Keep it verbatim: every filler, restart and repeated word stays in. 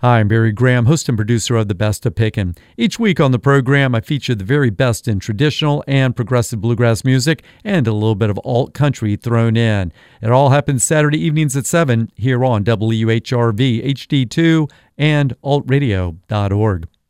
Hi, I'm Barry Graham, host and producer of The Best of Pickin'. Each week on the program, I feature the very best in traditional and progressive bluegrass music and a little bit of alt country thrown in. It all happens Saturday evenings at seven here on W H R V H D two and alt radio dot org.